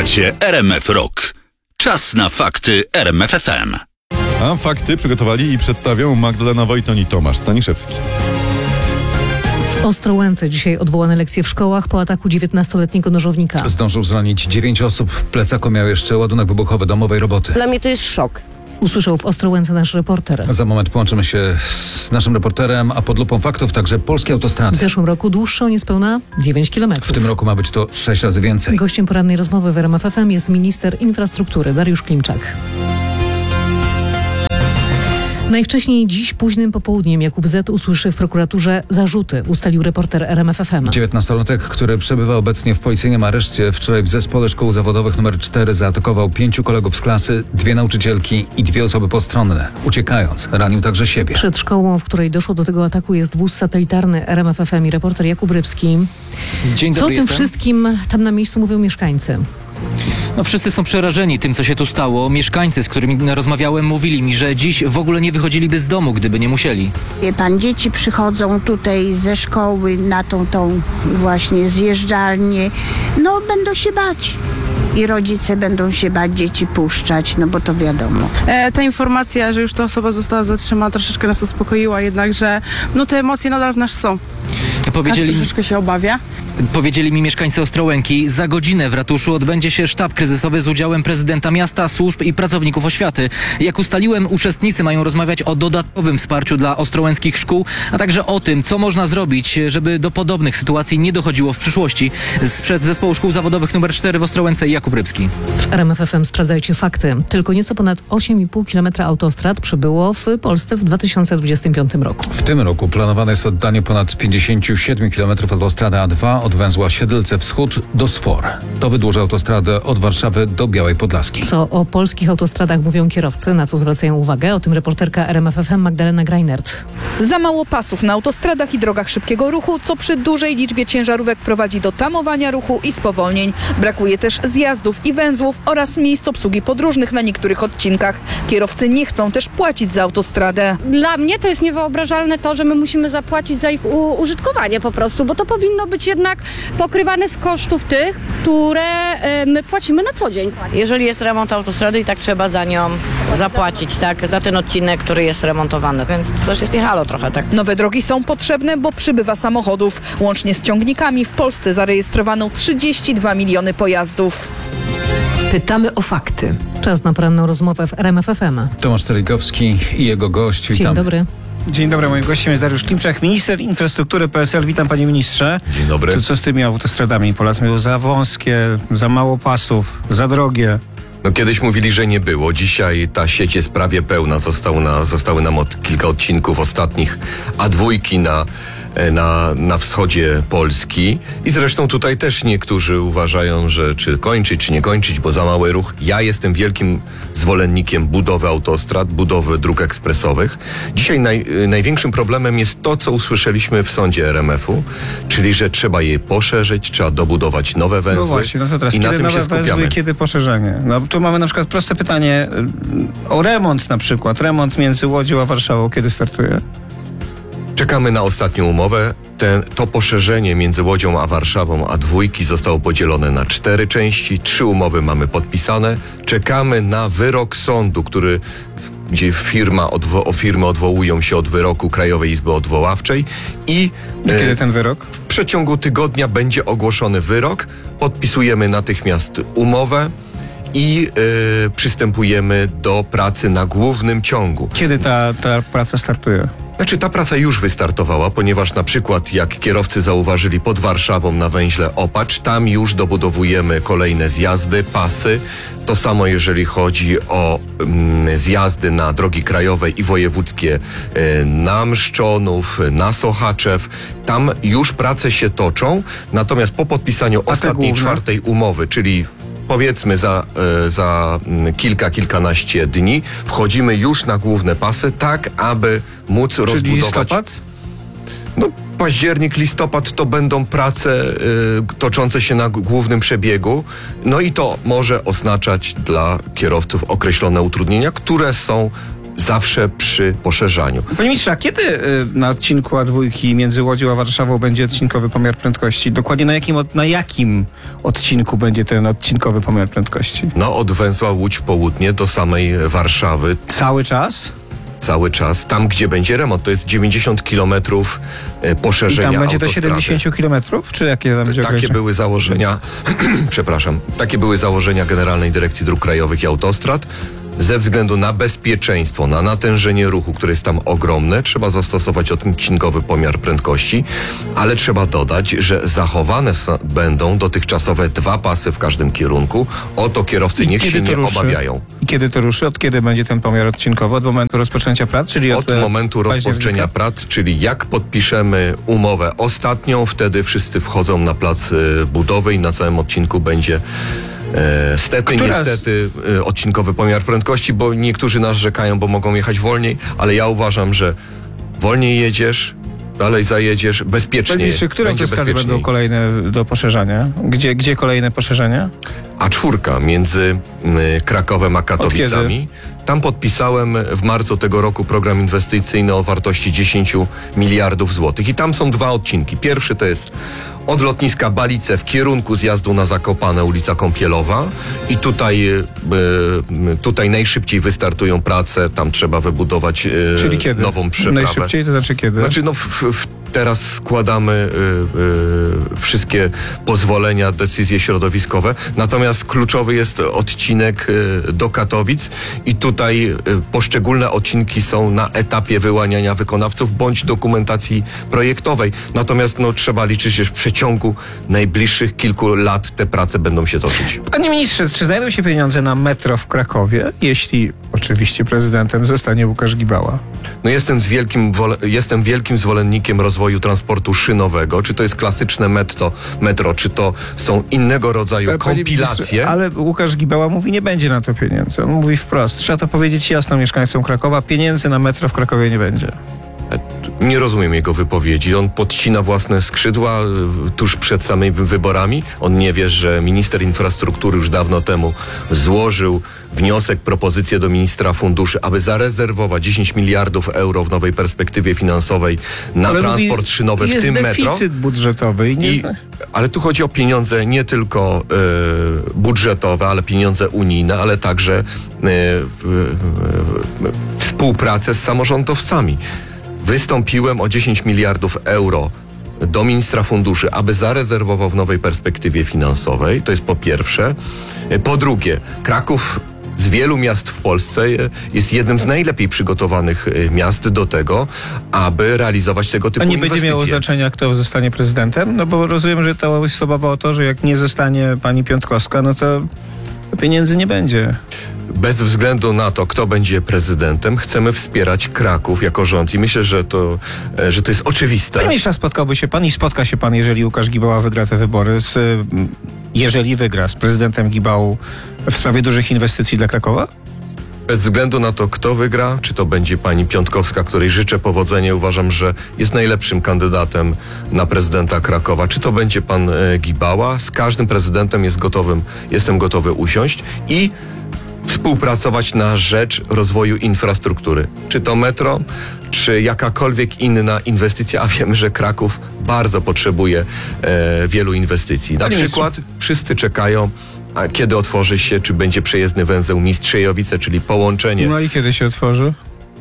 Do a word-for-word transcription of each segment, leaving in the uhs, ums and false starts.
Słuchacie R M F Rock. Czas na fakty R M F F M. A fakty przygotowali i przedstawią Magdalena Wojton i Tomasz Staniszewski. W Ostrołęce dzisiaj odwołane lekcje w szkołach po ataku dziewiętnastoletniego nożownika. Zdążył zranić dziewięć osób. W plecaku miał jeszcze ładunek wybuchowy domowej roboty. Dla mnie to jest szok. Usłyszał w Ostrołęce nasz reporter. Za moment połączymy się z naszym reporterem, a pod lupą faktów także polskie W autostrady. zeszłym roku dłuższe o niespełna dziewięć kilometrów. W tym roku ma być to sześć razy więcej. Gościem porannej rozmowy w R M F F M jest minister infrastruktury Dariusz Klimczak. Najwcześniej dziś późnym popołudniem Jakub Z. usłyszy w prokuraturze zarzuty, ustalił reporter R M F F M. dziewiętnastolatek, który przebywa obecnie w policyjnym areszcie, wczoraj w zespole szkół zawodowych numer cztery zaatakował pięciu kolegów z klasy, dwie nauczycielki i dwie osoby postronne. Uciekając, ranił także siebie. Przed szkołą, w której doszło do tego ataku, jest wóz satelitarny R M F F M i reporter Jakub Rybski. Dzień Co o dobry, tym jestem. wszystkim tam na miejscu mówią mieszkańcy? No wszyscy są przerażeni tym, co się tu stało. Mieszkańcy, z którymi rozmawiałem, mówili mi, że dziś w ogóle nie wychodziliby z domu, gdyby nie musieli. Wie pan, dzieci przychodzą tutaj ze szkoły na tą, tą właśnie zjeżdżalnię. No, będą się bać. I rodzice będą się bać dzieci puszczać, no bo to wiadomo. E, ta informacja, że już ta osoba została zatrzymana, troszeczkę nas uspokoiła, jednakże no te emocje nadal w nas są. Każdy Powiedzieli, troszeczkę się obawia. powiedzieli mi mieszkańcy Ostrołęki, za godzinę w ratuszu odbędzie się sztab kryzysowy z udziałem prezydenta miasta, służb i pracowników oświaty. Jak ustaliłem, uczestnicy mają rozmawiać o dodatkowym wsparciu dla ostrołęckich szkół, a także o tym, co można zrobić, żeby do podobnych sytuacji nie dochodziło w przyszłości. Sprzed zespołu szkół zawodowych numer cztery w Ostrołęce Jakub Rybski. W R M F F M sprawdzajcie fakty. Tylko nieco ponad osiem i pół kilometra autostrad przybyło w Polsce w dwa tysiące dwudziestym piątym roku. W tym roku planowane jest oddanie ponad pięćdziesiąt siedem kilometrów autostrady A dwa od węzła Siedlce Wschód do Sfor. To wydłuży autostradę od Warszawy do Białej Podlaskiej. Co o polskich autostradach mówią kierowcy, na co zwracają uwagę? O tym reporterka R M F F M Magdalena Greinert. Za mało pasów na autostradach i drogach szybkiego ruchu, co przy dużej liczbie ciężarówek prowadzi do tamowania ruchu i spowolnień. Brakuje też zjazdów i węzłów oraz miejsc obsługi podróżnych na niektórych odcinkach. Kierowcy nie chcą też płacić za autostradę. Dla mnie to jest niewyobrażalne to, że my musimy zapłacić za ich u- użytkowanie po prostu, bo to powinno być jednak pokrywane z kosztów tych, które e, my płacimy na co dzień. Jeżeli jest remont autostrady, i tak trzeba za nią zapłacić, tak, za ten odcinek, który jest remontowany. Więc to też jest nie halo trochę, tak. Nowe drogi są potrzebne, bo przybywa samochodów. Łącznie z ciągnikami w Polsce zarejestrowano trzydzieści dwa miliony pojazdów. Pytamy o fakty. Czas na poranną rozmowę w R M F F M. Tomasz Telikowski i jego gość. Witamy. Dzień dobry. Dzień dobry, moim gościem jest Dariusz Klimczak, minister infrastruktury P S L. Witam, panie ministrze. Dzień dobry. To co z tymi autostradami? Polacy mówią za wąskie, za mało pasów, za drogie. No kiedyś mówili, że nie było. Dzisiaj ta sieć jest prawie pełna. Zostało na, zostały nam od kilka odcinków ostatnich A dwójki na, na, na wschodzie Polski. I zresztą tutaj też niektórzy uważają, że czy kończyć, czy nie kończyć, bo za mały ruch. Ja jestem wielkim zwolennikiem budowy autostrad, budowy dróg ekspresowych. Dzisiaj naj, największym problemem jest to, co usłyszeliśmy w sądzie R M F u, czyli że trzeba je poszerzyć, trzeba dobudować nowe węzły. No właśnie, no to teraz i na kiedy tym nowe się skupiamy. węzły, kiedy poszerzenie? No tu mamy na przykład proste pytanie y, o remont na przykład. Remont między Łodzią a Warszawą kiedy startuje? Czekamy na ostatnią umowę. Ten, to poszerzenie między Łodzią a Warszawą A dwójki zostało podzielone na cztery części. Trzy umowy mamy podpisane. Czekamy na wyrok sądu, który, gdzie firma odwo- firmy odwołują się od wyroku Krajowej Izby Odwoławczej. I e, kiedy ten wyrok? W przeciągu tygodnia będzie ogłoszony wyrok. Podpisujemy natychmiast umowę i e, przystępujemy do pracy na głównym ciągu. Kiedy ta, ta praca startuje? Znaczy ta praca już wystartowała, ponieważ na przykład jak kierowcy zauważyli pod Warszawą na węźle Opacz, tam już dobudowujemy kolejne zjazdy, pasy. To samo jeżeli chodzi o mm, zjazdy na drogi krajowe i wojewódzkie y, na Mszczonów, na Sochaczew. Tam już prace się toczą, natomiast po podpisaniu ostatniej czwartej umowy, czyli powiedzmy za, y, za y, kilka, kilkanaście dni wchodzimy już na główne pasy, tak aby móc Czyli rozbudować. listopad? No październik, listopad to będą prace y, toczące się na g- głównym przebiegu. No i to może oznaczać dla kierowców określone utrudnienia, które są zawsze przy poszerzaniu. Panie ministrze, a kiedy y, na odcinku A dwa między Łodzią a Warszawą będzie odcinkowy pomiar prędkości? Dokładnie na jakim, od- na jakim odcinku będzie ten odcinkowy pomiar prędkości? No od węzła Łódź Południe do samej Warszawy. Cały czas? Cały czas. Tam, gdzie będzie remont, to jest dziewięćdziesiąt kilometrów e, I poszerzenia tam będzie do autostrady. siedemdziesiąt kilometrów? Czy jakie tam będzie Takie ograniczenie? były założenia, przepraszam, takie były założenia Generalnej Dyrekcji Dróg Krajowych i Autostrad. Ze względu na bezpieczeństwo, na natężenie ruchu, które jest tam ogromne, trzeba zastosować odcinkowy pomiar prędkości, ale trzeba dodać, że zachowane sa- będą dotychczasowe dwa pasy w każdym kierunku. O to kierowcy niech się nie ruszy? obawiają. I kiedy to ruszy? Od kiedy będzie ten pomiar odcinkowy? Od momentu rozpoczęcia prac? Czyli od, Od e, momentu października? rozpoczęcia prac, czyli jak podpiszemy umowę ostatnią, wtedy wszyscy wchodzą na plac y, budowy i na całym odcinku będzie e, stety, Która z- niestety y, odcinkowy pomiar prędkości, bo niektórzy narzekają, bo mogą jechać wolniej, ale ja uważam, że wolniej jedziesz, dalej zajedziesz, Panie bezpiecznie. ministrze, które będzie autostrady bezpieczniej. będą kolejne do poszerzania? Gdzie, gdzie kolejne poszerzenia? A czwórka między y, Krakowem a Katowicami. Tam podpisałem w marcu tego roku program inwestycyjny o wartości dziesięć miliardów złotych. I tam są dwa odcinki. Pierwszy to jest od lotniska Balice w kierunku zjazdu na Zakopane, ulica Kąpielowa. I tutaj, y, y, tutaj najszybciej wystartują prace. Tam trzeba wybudować y, Czyli kiedy? nową przeprawę. Najszybciej, to znaczy kiedy? Znaczy, no, w, w, teraz składamy y, y, wszystkie pozwolenia, decyzje środowiskowe. Natomiast kluczowy jest odcinek y, do Katowic i tutaj y, poszczególne odcinki są na etapie wyłaniania wykonawców bądź dokumentacji projektowej. Natomiast no, trzeba liczyć, że w przeciągu najbliższych kilku lat te prace będą się toczyć. Panie ministrze, czy znajdą się pieniądze na metro w Krakowie, jeśli oczywiście prezydentem zostanie Łukasz Gibała? No jestem, z wielkim, wole- jestem wielkim zwolennikiem rozwoju transportu szynowego. Czy to jest klasyczne metro, metro czy to są innego rodzaju Panie kompilacje. ministrze, ale Łukasz Gibała mówi, nie będzie na to pieniędzy. On mówi wprost. Trzeba to powiedzieć jasno mieszkańcom Krakowa. Pieniędzy na metro w Krakowie nie będzie. Nie rozumiem jego wypowiedzi. On podcina własne skrzydła y, tuż przed samymi wyborami. On nie wie, że minister infrastruktury już dawno temu złożył wniosek, propozycję do ministra funduszy, aby zarezerwować dziesięć miliardów euro w nowej perspektywie finansowej na Ale transport mówi, szynowy, w jest tym metro. deficyt budżetowy. I nie... I, ale tu chodzi o pieniądze nie tylko y, budżetowe, ale pieniądze unijne, ale także y, y, y, y, współpracę z samorządowcami. Wystąpiłem o dziesięć miliardów euro do ministra funduszy, aby zarezerwował w nowej perspektywie finansowej. To jest po pierwsze. Po drugie, Kraków z wielu miast w Polsce jest jednym z najlepiej przygotowanych miast do tego, aby realizować tego typu A nie inwestycje. będzie miało znaczenia, kto zostanie prezydentem? No bo rozumiem, że to jest obawa o to, że jak nie zostanie pani Piątkowska, no to pieniędzy nie będzie. Bez względu na to, kto będzie prezydentem, chcemy wspierać Kraków jako rząd i myślę, że to, e, że to jest oczywiste. Panie ministrze, spotkałby się pan i spotka się pan, jeżeli Łukasz Gibała wygra te wybory, z, y, jeżeli wygra z prezydentem Gibałą w sprawie dużych inwestycji dla Krakowa? Bez względu na to, kto wygra, czy to będzie pani Piątkowska, której życzę powodzenia, uważam, że jest najlepszym kandydatem na prezydenta Krakowa, czy to będzie pan e, Gibała, z każdym prezydentem jest gotowym, jestem gotowy usiąść i współpracować na rzecz rozwoju infrastruktury. Czy to metro, czy jakakolwiek inna inwestycja, a wiemy, że Kraków bardzo potrzebuje e, wielu inwestycji. Na Panie przykład wszyscy czekają, a kiedy otworzy się, czy będzie przejezdny węzeł Mistrzejowice, czyli połączenie. No i kiedy się otworzy?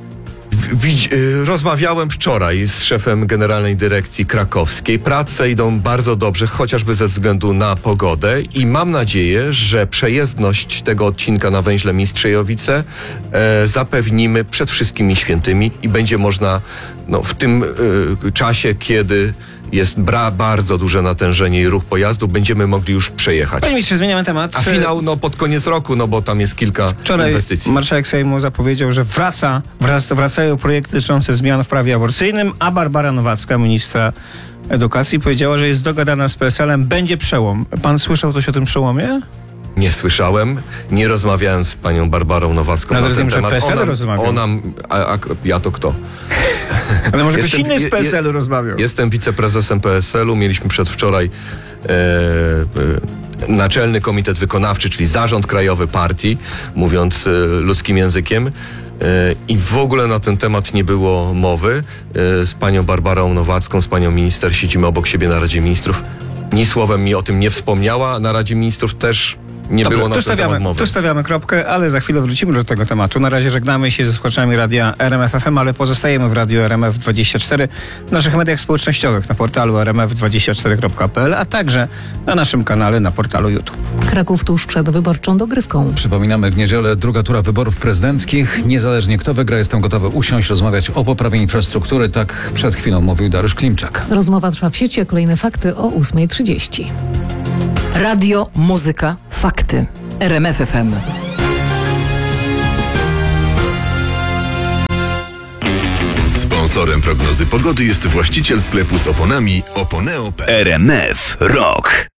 Widz, y, rozmawiałem wczoraj z szefem Generalnej Dyrekcji Krakowskiej. Prace idą bardzo dobrze, chociażby ze względu na pogodę i mam nadzieję, że przejezdność tego odcinka na węźle Mistrzejowice e, zapewnimy przed wszystkimi świętymi i będzie można no, w tym y, czasie, kiedy jest bra, bardzo duże natężenie i ruch pojazdów, będziemy mogli już przejechać. Panie ministrze, zmieniamy temat. A finał no, pod koniec roku, no bo tam jest kilka Wczoraj inwestycji. marszałek Sejmu zapowiedział, że wraca, wrac, wracają projekty dotyczące zmian w prawie aborcyjnym, a Barbara Nowacka, ministra edukacji, powiedziała, że jest dogadana z P S L-em, będzie przełom. Pan słyszał coś o tym przełomie? Nie słyszałem, nie rozmawiałem z panią Barbarą Nowacką No, na rozumiem, ten że temat. P S L Ona, rozmawiał. ona a, a ja to kto? Ale może ktoś Jestem- inny z je- P S L-u rozmawiał. Jestem wiceprezesem P S L-u, mieliśmy przedwczoraj e, Naczelny Komitet Wykonawczy, czyli Zarząd Krajowy Partii, mówiąc y, ludzkim językiem. I w ogóle na ten temat nie było mowy. Z panią Barbarą Nowacką, z panią minister siedzimy obok siebie na Radzie Ministrów. Ni słowem mi o tym nie wspomniała. Na Radzie Ministrów też nie Dobrze, było na tu ten stawiamy, temat mowy. tu stawiamy kropkę, ale za chwilę wrócimy do tego tematu. Na razie żegnamy się ze słuchaczami radia R M F F M, ale pozostajemy w radiu R M F dwadzieścia cztery, w naszych mediach społecznościowych, na portalu r m f dwadzieścia cztery kropka p l, a także na naszym kanale na portalu YouTube. Kraków tuż przed wyborczą dogrywką. Przypominamy, w niedzielę druga tura wyborów prezydenckich. Niezależnie kto wygra, jestem gotowy usiąść, rozmawiać o poprawie infrastruktury. Tak przed chwilą mówił Dariusz Klimczak. Rozmowa trwa w sieci, a kolejne fakty o ósma trzydzieści. Radio, muzyka, fakty. R M F F M. Sponsorem prognozy pogody jest właściciel sklepu z oponami Oponeo kropka p l. R M F Rock.